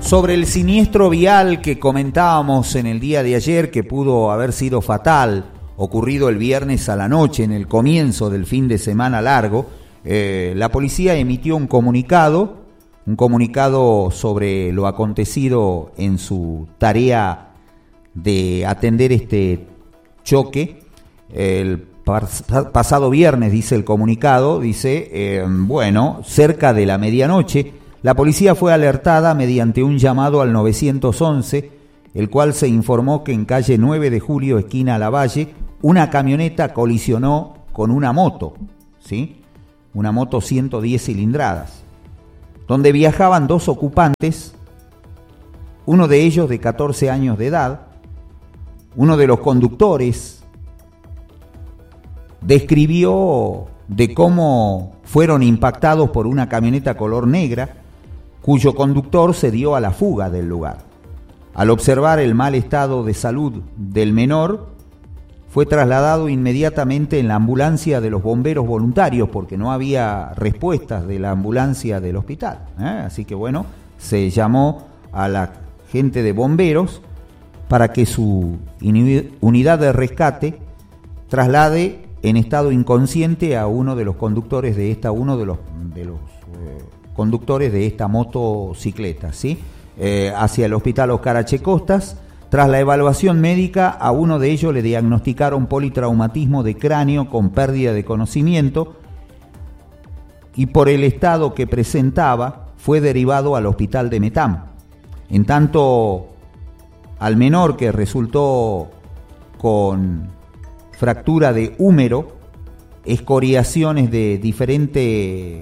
Sobre el siniestro vial que comentábamos en el día de ayer, que pudo haber sido fatal, ocurrido el viernes a la noche, en el comienzo del fin de semana largo, la policía emitió un comunicado sobre lo acontecido en su tarea de atender este choque. El pasado viernes, dice el comunicado, cerca de la medianoche, la policía fue alertada mediante un llamado al 911, el cual se informó que en calle 9 de Julio, esquina Lavalle, una camioneta colisionó con una moto, ¿sí? Una moto 110 cilindradas, donde viajaban dos ocupantes, uno de ellos de 14 años de edad. Uno de los conductores describió de cómo fueron impactados por una camioneta color negra, cuyo conductor se dio a la fuga del lugar. Al observar el mal estado de salud del menor, fue trasladado inmediatamente en la ambulancia de los bomberos voluntarios, porque no había respuestas de la ambulancia del hospital, Así que se llamó a la gente de bomberos para que su unidad de rescate traslade en estado inconsciente a uno de los conductores de esta, conductores de esta motocicleta, ¿sí? Hacia el hospital Oscar H. Costas. Tras la evaluación médica, a uno de ellos le diagnosticaron politraumatismo de cráneo con pérdida de conocimiento, y por el estado que presentaba fue derivado al hospital de Metam. En tanto, al menor, que resultó con fractura de húmero, escoriaciones de diferentes,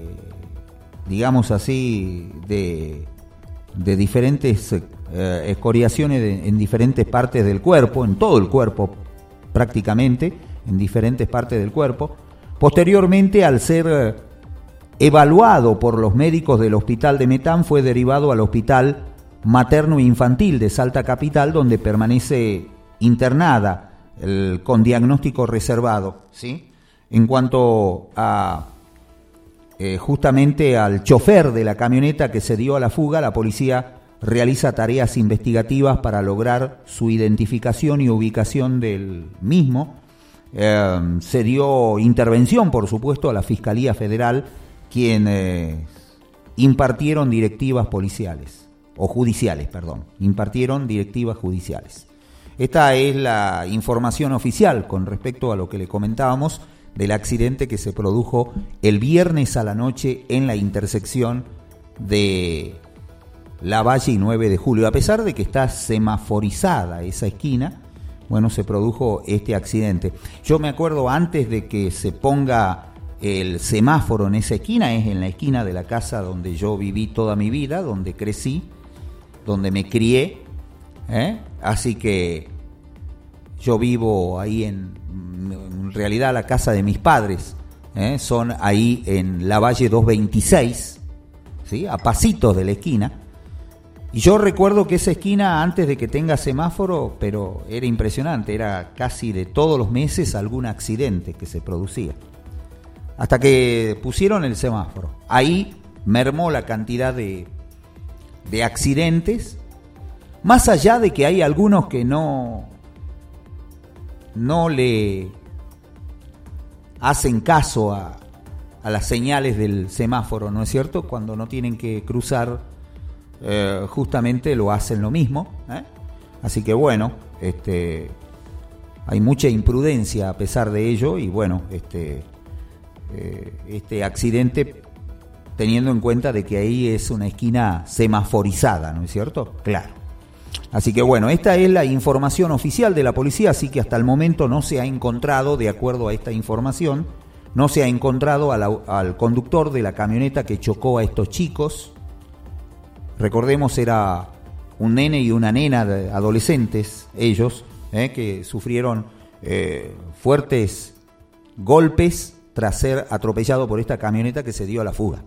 de diferentes escoriaciones en diferentes partes del cuerpo, en todo el cuerpo prácticamente, en diferentes partes del cuerpo. Posteriormente, al ser evaluado por los médicos del hospital de Metam, fue derivado al hospital materno infantil de Salta Capital, donde permanece internada con diagnóstico reservado, ¿sí? En cuanto a justamente al chofer de la camioneta que se dio a la fuga, la policía realiza tareas investigativas para lograr su identificación y ubicación del mismo. Se dio intervención, por supuesto, a la Fiscalía Federal, quienes impartieron directivas judiciales. Esta es la información oficial con respecto a lo que le comentábamos del accidente que se produjo el viernes a la noche en la intersección de Lavalle y 9 de Julio. A pesar de que está semaforizada esa esquina, se produjo este accidente. Yo me acuerdo, antes de que se ponga el semáforo en esa esquina, es en la esquina de la casa donde yo viví toda mi vida, donde crecí, donde me crié, así que yo vivo ahí en realidad la casa de mis padres, son ahí en Lavalle 226, ¿sí? A pasitos de la esquina. Y yo recuerdo que esa esquina, antes de que tenga semáforo, pero era impresionante, era casi de todos los meses algún accidente que se producía. Hasta que pusieron el semáforo. Ahí mermó la cantidad de accidentes, más allá de que hay algunos que no le hacen caso a las señales del semáforo, ¿no es cierto? Cuando no tienen que cruzar, justamente lo hacen lo mismo, Así que hay mucha imprudencia a pesar de ello, y este accidente, teniendo en cuenta de que ahí es una esquina semaforizada, ¿no es cierto? Claro. Así que esta es la información oficial de la policía, así que hasta el momento no se ha encontrado, de acuerdo a esta información, no se ha encontrado al conductor de la camioneta que chocó a estos chicos. Recordemos, era un nene y una nena, adolescentes, ellos, que sufrieron fuertes golpes tras ser atropellado por esta camioneta que se dio a la fuga.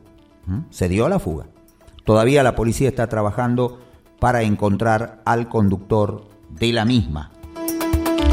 Todavía la policía está trabajando para encontrar al conductor de la misma.